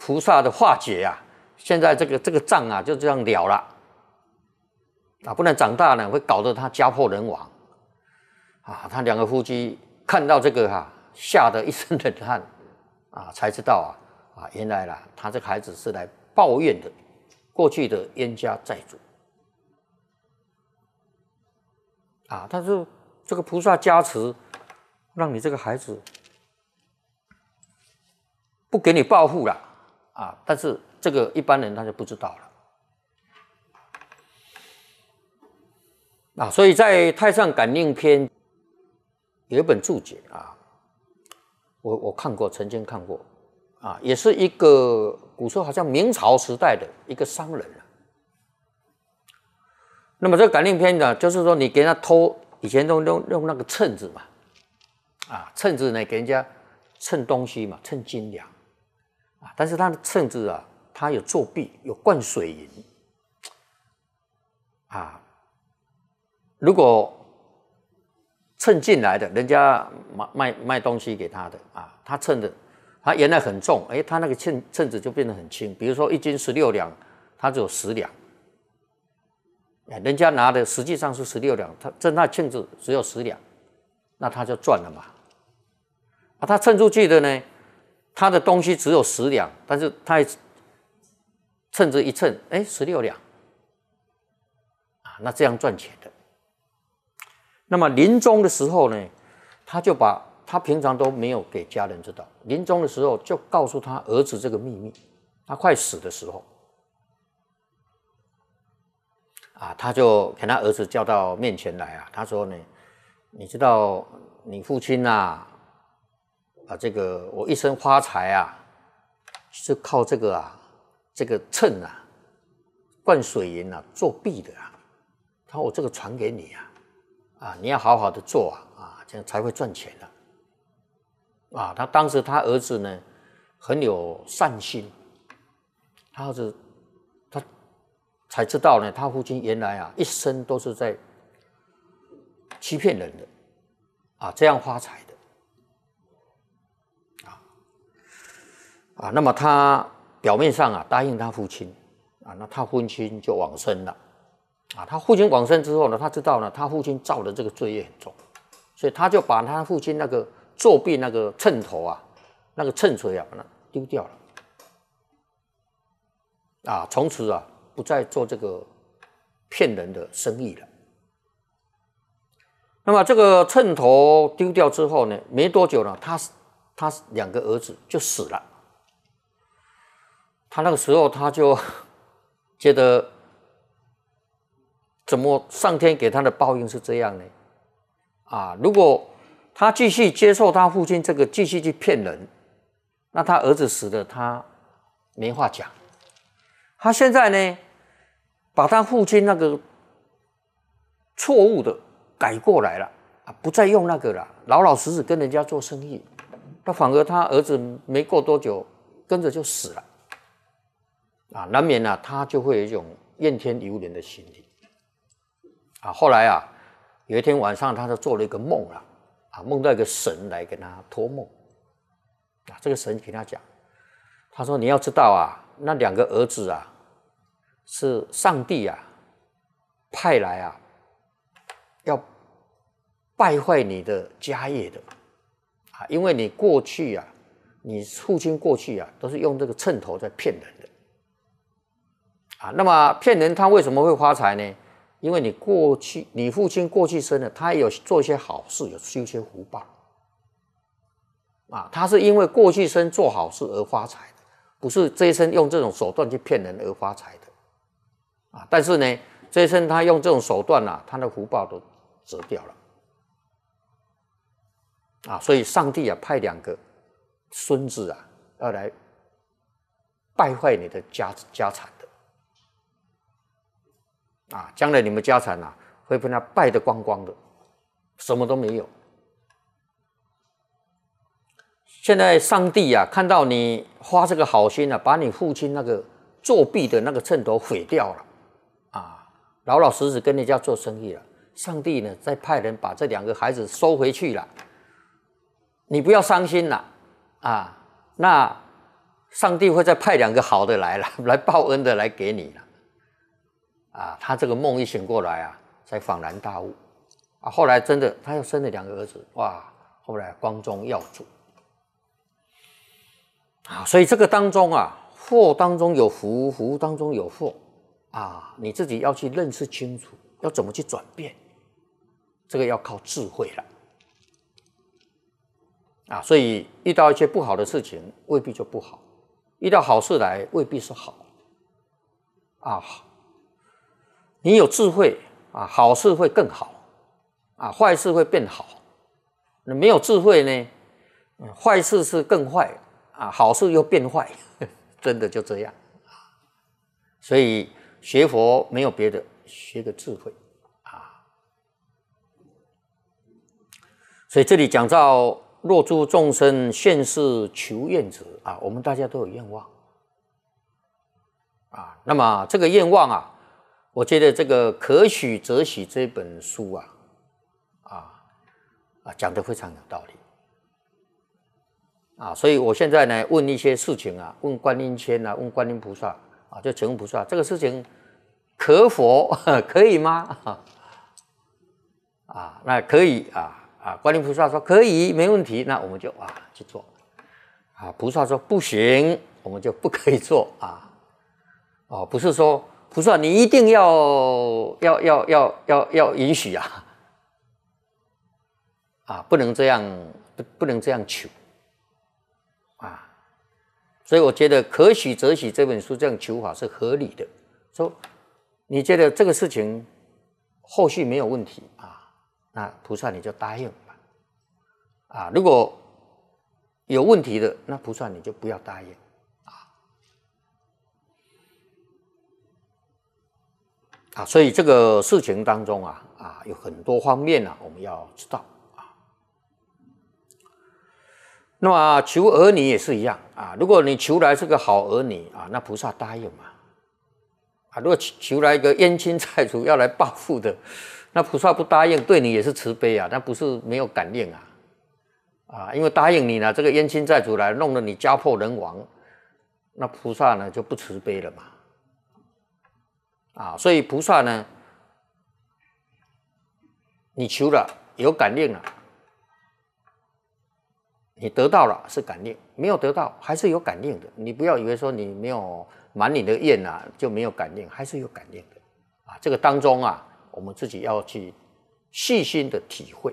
菩萨的化解啊，现在这个障啊就这样了了啊，不然长大呢会搞得他家破人亡啊。他两个夫妻看到这个吓得一身冷汗啊，才知道原来啦，他这个孩子是来抱怨的过去的冤家债主啊。但是这个菩萨加持，让你这个孩子不给你报复了啊，但是这个一般人他就不知道了啊。所以在《太上感应篇》有一本注解啊，我看过，曾经看过啊，也是一个古时候好像明朝时代的一个商人那么这个感应篇呢，就是说你给他偷，以前都用那个秤子嘛，啊，秤子呢给人家称东西嘛，称斤两啊，但是他的秤子啊，他有作弊，有灌水银啊。如果称进来的，人家卖东西给他的啊，他称的，他原来很重，他那个秤子就变得很轻。比如说1斤16两，他只有10两，人家拿的实际上是16两，那秤子只有10两，那他就赚了嘛。啊，他称出去的呢，他的东西只有10两，但是他秤子一称，16两啊，那这样赚钱的。那么临终的时候呢，他就把他平常都没有给家人知道，临终的时候就告诉他儿子这个秘密。他快死的时候啊，他就给他儿子叫到面前来啊，他说呢，你知道你父亲这个我一生发财是靠这个秤灌水银作弊的他说我这个传给你你要好好的做这样才会赚钱他当时他儿子呢很有善心，他儿子他才知道呢，他父亲原来一生都是在欺骗人的这样发财的那么他表面上答应他父亲那他父亲就往生了他父亲往生之后呢，他知道呢，他父亲造的这个罪业很重，所以他就把他父亲那个作弊那个秤头那个秤锤把它丢掉了从此不再做这个骗人的生意了。那么这个秤头丢掉之后呢，没多久呢，他2个儿子就死了。他那个时候他就觉得，怎么上天给他的报应是这样呢？如果他继续接受他父亲这个继续去骗人，那他儿子死了，他没话讲。他现在呢，把他父亲那个错误的改过来了不再用那个了，老老实实跟人家做生意。那反而他儿子没过多久跟着就死了难免他就会有一种怨天尤人的心理后来有一天晚上他就做了一个梦梦到一个神来给他托梦这个神给他讲，他说你要知道那2个儿子是上帝派来要败坏你的家业的因为你过去你父亲过去都是用这个秤头在骗人的那么骗人他为什么会发财呢？因为你父亲过去生了，他有做一些好事，有修一些福报他是因为过去生做好事而发财的，不是这一生用这种手段去骗人而发财的但是呢，这一生他用这种手段他的福报都折掉了所以上帝派2个孙子要来败坏你的家产的将来你们家产会被他败得光光的，什么都没有。现在上帝看到你花这个好心把你父亲那个作弊的那个秤头毁掉了老老实实跟人家做生意了，上帝呢再派人把这2个孩子收回去了，你不要伤心了那上帝会再派2个好的来了，来报恩的来给你了。啊，他这个梦一醒过来啊，才恍然大悟。啊，后来真的他又生了2个儿子，哇！后来光宗耀祖。啊，所以这个当中啊，祸当中有福，福当中有祸。啊，你自己要去认识清楚，要怎么去转变，这个要靠智慧了。啊，所以遇到一些不好的事情，未必就不好；遇到好事来，未必是好。啊，你有智慧啊，好事会更好，啊，坏事会变好。那没有智慧呢，坏事是更坏啊，好事又变坏，真的就这样。所以学佛没有别的，学个智慧啊。所以这里讲到若诸众生现世求愿者啊，我们大家都有愿望啊。那么这个愿望啊，我觉得这个可许则许这本书啊，讲得非常有道理啊。所以我现在呢问一些事情啊，问观音签啊，问观音菩萨啊，就请问菩萨，这个事情可否可以吗？啊，那可以啊。观音菩萨说可以，没问题，那我们就去做。啊，菩萨说不行，我们就不可以做啊。哦，不是说菩萨你一定要允许啊，不能这样，不能这样求啊。所以我觉得可许则许这本书这样求法是合理的。说你觉得这个事情后续没有问题啊？那菩萨你就答应吧，如果有问题的，那菩萨你就不要答应所以这个事情当中有很多方面我们要知道那么求儿女也是一样如果你求来是个好儿女那菩萨答应嘛如果求来一个冤亲债主要来报复的。那菩萨不答应，对你也是慈悲那不是没有感应因为答应你了，这个冤亲债主来弄得你家破人亡，那菩萨呢就不慈悲了嘛所以菩萨呢，你求了有感应了，你得到了是感应，没有得到还是有感应的。你不要以为说你没有满你的愿就没有感应，还是有感应的这个当中我们自己要去细心的体会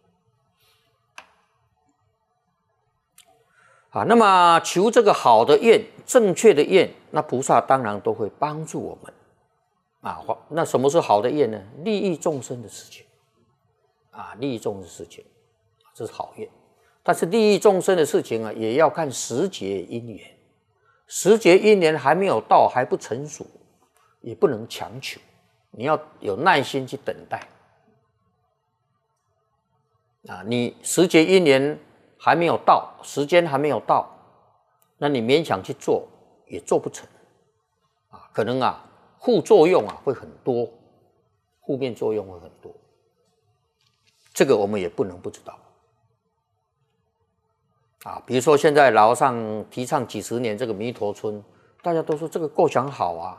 那么求这个好的愿，正确的愿，那菩萨当然都会帮助我们那什么是好的愿呢？利益众生的事情利益众生的事情，这是好愿。但是利益众生的事情也要看时节因缘，时节因缘还没有到，还不成熟，也不能强求。你要有耐心去等待你时节因缘还没有到，时间还没有到，那你勉强去做也做不成可能副作用会很多，负面作用会很多，这个我们也不能不知道比如说现在老和尚提倡几十年这个弥陀村，大家都说这个构想好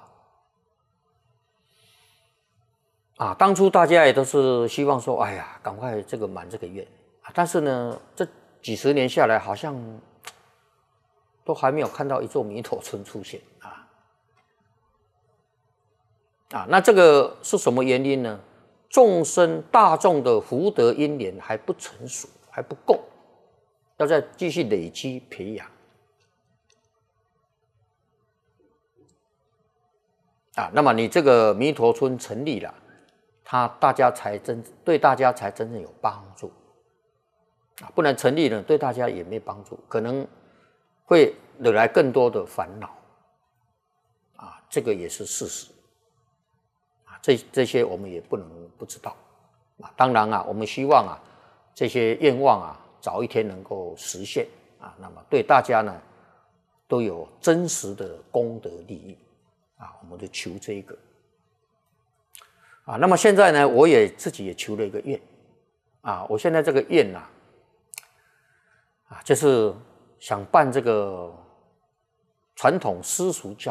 当初大家也都是希望说，哎呀，赶快这个满这个愿但是呢，这几十年下来，好像都还没有看到一座弥陀村出现那这个是什么原因呢？众生大众的福德因缘还不成熟，还不够，要再继续累积培养那么你这个弥陀村成立了，对大家才真正有帮助不然成立了对大家也没帮助，可能会惹来更多的烦恼这个也是事实这些我们也不能不知道当然我们希望这些愿望早一天能够实现那么对大家呢都有真实的功德利益我们就求这一个那么现在呢，我也自己也求了一个愿我现在这个愿就是想办这个传统私塾教